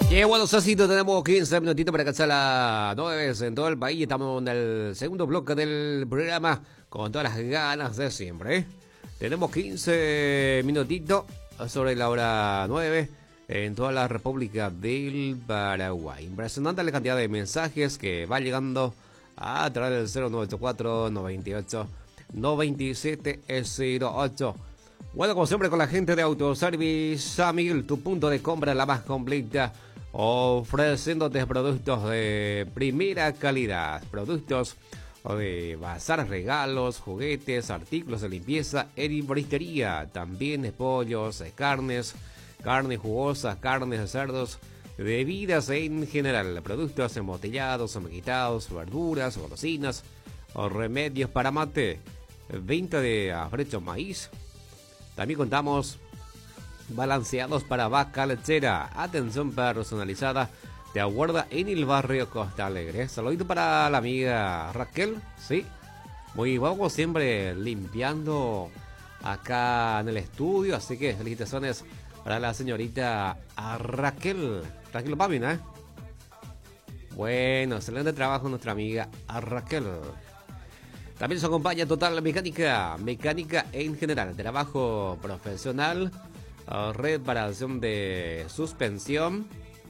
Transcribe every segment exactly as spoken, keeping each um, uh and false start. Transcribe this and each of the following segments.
Y bueno, Sosito, tenemos quince minutitos para alcanzar las nueve en todo el país. Estamos en el segundo bloque del programa con todas las ganas de siempre, ¿eh? Tenemos quince minutitos sobre la hora nueve en toda la República del Paraguay. Impresionante la cantidad de mensajes que va llegando a través del cero nueve ocho cuatro, noventa y ocho, noventa y siete cero ocho. Bueno, como siempre con la gente de Autoservice San Miguel, tu punto de compra la más completa, ofreciéndote productos de primera calidad, productos de bazar, regalos, juguetes, artículos de limpieza, herboristería, también pollos, carnes, carnes jugosas, carnes de cerdos, bebidas en general, productos embotellados, emaquitados, verduras, golosinas, o remedios para mate, venta de afrecho maíz. También contamos balanceados para vaca lechera, atención personalizada, te aguarda en el barrio Costa Alegre. Saludito para la amiga Raquel, sí, muy vamos siempre limpiando acá en el estudio, así que felicitaciones para la señorita Raquel, Raquel Pamina, ¿eh? Bueno, excelente trabajo nuestra amiga Raquel. También nos acompaña Total Mecánica, mecánica en general, trabajo profesional, reparación de suspensión.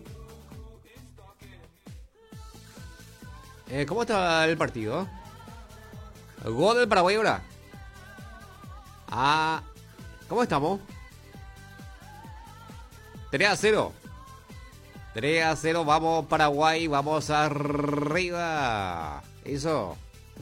Eh, ¿Cómo está el partido? Gol del Paraguay ahora. Ah, ¿cómo estamos? tres a cero. tres a cero, vamos Paraguay, vamos arriba. Eso.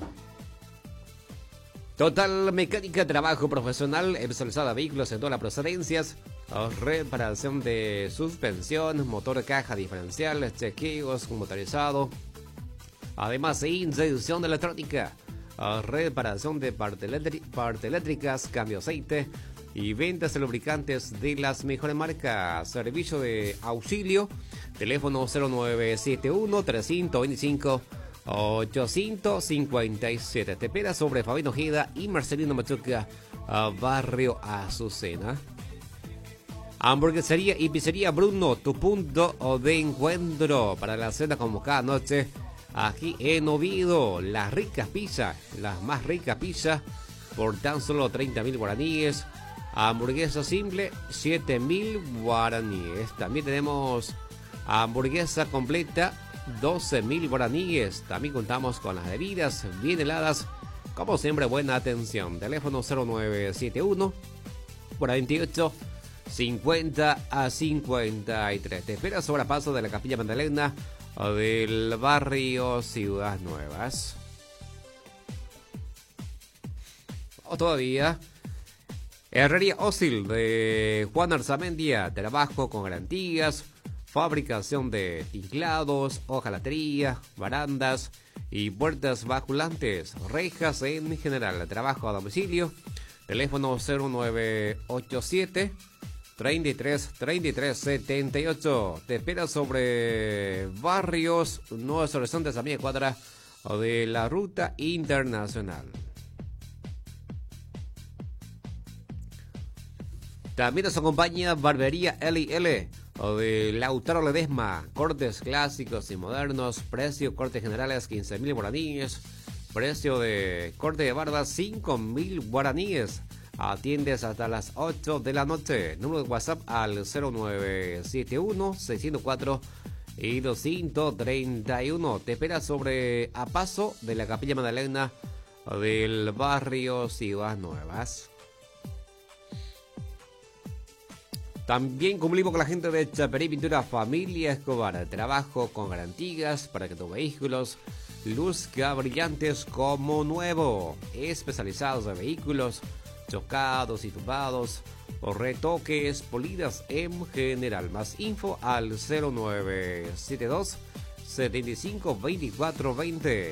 Total Mecánica, trabajo profesional, especializada en vehículos en todas las procedencias, reparación de suspensión, motor, caja diferencial, chequeos motorizado, además inyección de electrónica, reparación de parte eléctricas, cambio de aceite y ventas de lubricantes de las mejores marcas. Servicio de auxilio, teléfono cero nueve siete uno, trescientos veinticinco, ochocientos cincuenta y siete. Te espera sobre Fabián Ojeda y Marcelino Machuca, barrio Azucena. Hamburguesería y pizzería Bruno, tu punto de encuentro para la cena como cada noche. Aquí en Oviedo, las ricas pizzas, las más ricas pizzas por tan solo treinta mil guaraníes. Hamburguesa simple, siete mil guaraníes. También tenemos hamburguesa completa, doce mil guaraníes. También contamos con las bebidas bien heladas. Como siempre, buena atención. Teléfono cero nueve siete uno, cuarenta y ocho, cincuenta a cincuenta y tres. Te espera sobre el paso de la Capilla Magdalena del barrio Ciudad Nuevas. O todavía Herrería Ósil de Juan Arzamendia, trabajo con garantías, fabricación de tinklados, hojalatería, barandas y puertas bajulantes, rejas en general, trabajo a domicilio. Teléfono cero nueve ocho siete, treinta y tres, treinta y tres, setenta y ocho. Te espera sobre barrios Nuevos Horizontes, a media cuadra de la ruta internacional. También nos acompaña Barbería L y L de Lautaro Ledesma, cortes clásicos y modernos, precio cortes generales quince mil guaraníes, precio de corte de barba cinco mil guaraníes. Atiendes hasta las ocho de la noche. Número de WhatsApp al cero nueve siete uno, seiscientos cuatro y doscientos treinta y uno. Te espera sobre a paso de la Capilla Magdalena del barrio Ciudad Nuevas. También cumplimos con la gente de Chaperí Pintura Familia Escobar. Trabajo con garantías para que tus vehículos luzcan brillantes como nuevo. Especializados en vehículos chocados y tumbados o retoques, polidas en general. Más info al cero nueve siete dos, setenta y cinco, veinticuatro veinte.